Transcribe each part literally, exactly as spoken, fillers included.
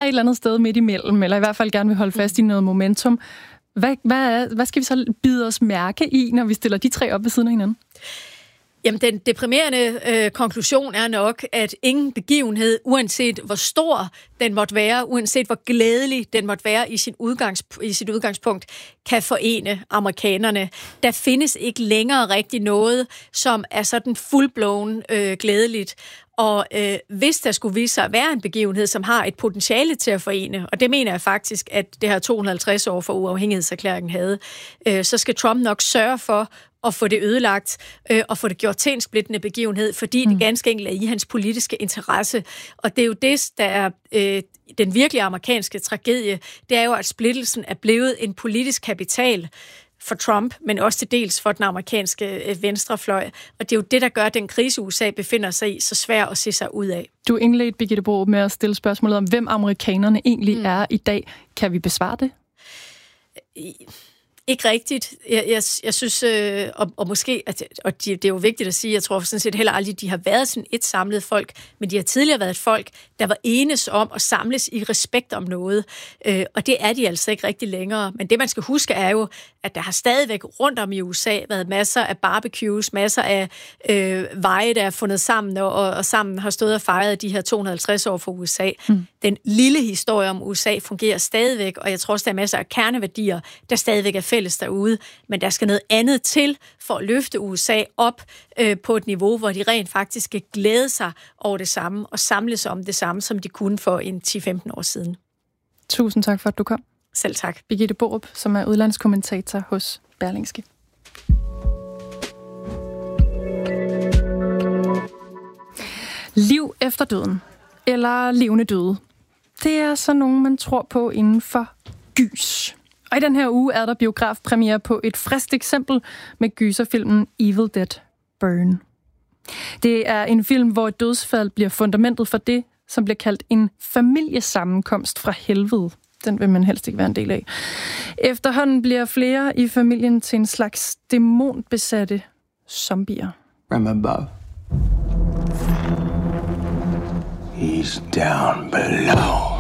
eller andet sted midt imellem, eller i hvert fald gerne vil holde fast i noget momentum. Hvad, hvad, er, hvad skal vi så bide os mærke i, når vi stiller de tre op ved siden af hinanden? Jamen, den deprimerende øh, konklusion er nok, at ingen begivenhed, uanset hvor stor den måtte være, uanset hvor glædelig den måtte være i, sin udgangs, i sit udgangspunkt, kan forene amerikanerne. Der findes ikke længere rigtig noget, som er sådan fuldblåen øh, glædeligt. Og øh, hvis der skulle vise sig at være en begivenhed, som har et potentiale til at forene, og det mener jeg faktisk, at det her to hundrede og halvtreds år for uafhængighedserklæringen havde, øh, så skal Trump nok sørge for at få det ødelagt øh, og få det gjort til en splittende begivenhed, fordi mm. det ganske enkelt er i hans politiske interesse. Og det er jo det, der er øh, den virkelige amerikanske tragedie. Det er jo, at splittelsen er blevet en politisk kapital for Trump, men også til dels for den amerikanske øh, venstrefløj. Og det er jo det, der gør, at den krise, U S A befinder sig i, så svær at se sig ud af. Du indledte, Birgitte Borup, med at stille spørgsmålet om, hvem amerikanerne egentlig mm. er i dag. Kan vi besvare det? I Ikke rigtigt. Jeg, jeg, jeg synes, øh, og, og måske, at, og de, det er jo vigtigt at sige, jeg tror sådan set heller aldrig, de har været sådan et samlet folk, men de har tidligere været et folk, der var enes om at samles i respekt om noget. Øh, og det er de altså ikke rigtig længere. Men det, man skal huske, er jo, at der har stadigvæk rundt om i U S A været masser af barbecues, masser af øh, veje, der er fundet sammen, og, og sammen har stået og fejret de her to hundrede og halvtreds år for U S A. Mm. Den lille historie om U S A fungerer stadigvæk, og jeg tror også, der er masser af kerneværdier, der stadigvæk er fælles derude, men der skal noget andet til for at løfte U S A op øh, på et niveau, hvor de rent faktisk skal glæde sig over det samme og samles om det samme, som de kunne for en ti til femten år siden. Tusind tak for, at du kom. Selv tak. Birgitte Borup, som er udlandskommentator hos Berlingske. Liv efter døden, eller levende døde, det er så nogen, man tror på inden for gys. Og i den her uge er der biografpremiere på et friskt eksempel med gyserfilmen Evil Dead Burn. Det er en film, hvor et dødsfald bliver fundamentet for det, som bliver kaldt en familiesammenkomst fra helvede. Den vil man helst ikke være en del af. Efterhånden bliver flere i familien til en slags dæmonbesatte zombier. From above. He's down below.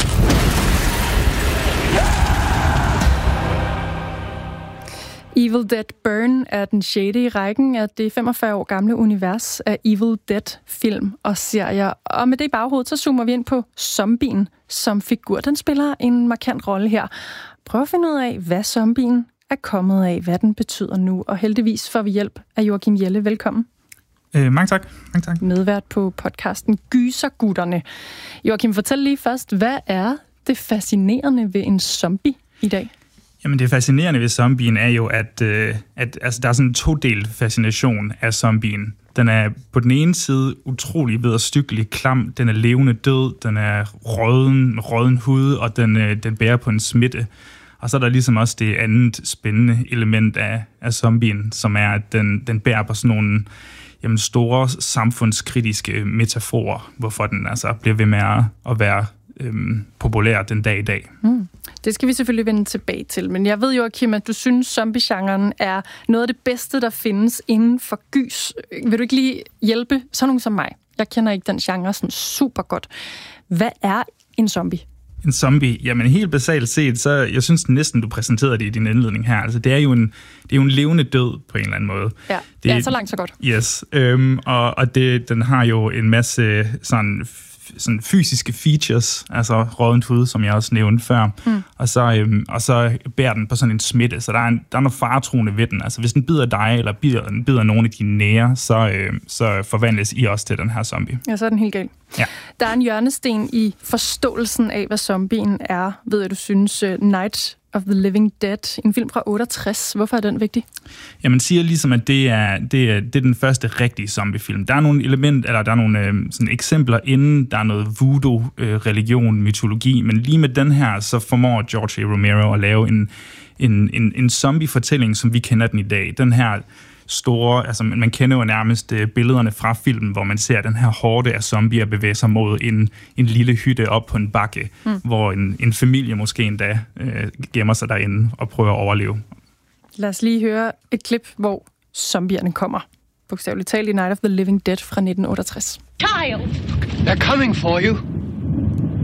Evil Dead Burn er den sjette i rækken af det femogfyrre år gamle univers af Evil Dead-film og serier. Og med det i baghovedet, så zoomer vi ind på zombien som figur. Den spiller en markant rolle her. Prøv at finde ud af, hvad zombien er kommet af, hvad den betyder nu. Og heldigvis får vi hjælp af Joachim Jelle. Velkommen. Øh, mange tak. Mange tak. Medvært på podcasten Gysergutterne. Joachim, fortæl lige først, hvad er det fascinerende ved en zombie i dag? Jamen det fascinerende ved zombien er jo, at, øh, at altså, der er sådan en todelt fascination af zombien. Den er på den ene side utrolig vederstyggelig klam, den er levende død, den er røden, røden hud, og den, øh, den bærer på en smitte. Og så er der ligesom også det andet spændende element af, af zombien, som er, at den, den bærer på sådan nogle jamen, store samfundskritiske metaforer, hvorfor den altså bliver ved med at være øhm, populær den dag i dag. Mm. Det skal vi selvfølgelig vende tilbage til, men jeg ved jo, Kim, at du synes, zombie-genren er noget af det bedste, der findes inden for gys. Vil du ikke lige hjælpe sådan nogen som mig? Jeg kender ikke den genre sådan super godt. Hvad er en zombie? En zombie? Jamen helt basalt set, så jeg synes næsten, du præsenterede det i din indledning her. Altså det er jo en, det er jo en levende død på en eller anden måde. Ja, det, ja så langt så godt. Yes, øhm, og, og det, den har jo en masse sådan sådan fysiske features, altså rådent hud, som jeg også nævnte før, mm. og, så, øhm, og så bærer den på sådan en smitte, så der er, en, der er noget faretruende ved den. Altså hvis den bider dig, eller bider, den bider nogen af dine nære, så, øhm, så forvandles I også til den her zombie. Ja, så er den helt galt. Ja. Der er en hjørnesten i forståelsen af, hvad zombien er, ved jeg, du synes, uh, Night of the Living Dead, en film fra otteogtres. Hvorfor er den vigtig? Ja, man siger ligesom, at det er, det er, det er den første rigtige zombiefilm. Der er nogle element, eller der er nogle øh, sådan eksempler inden, der er noget voodoo, øh, religion, mytologi, men lige med den her, så formår George A. Romero at lave en, en, en, en zombie-fortælling, som vi kender den i dag. Den her store, altså man kender jo nærmest øh, billederne fra filmen, hvor man ser den her horde af zombier bevæge sig mod en, en lille hytte op på en bakke, mm. hvor en, en familie måske endda øh, gemmer sig derinde og prøver at overleve. Lad os lige høre et klip, hvor zombierne kommer. Bogstaveligt talt i Night of the Living Dead fra nitten otteogtres. Child! They're coming for you.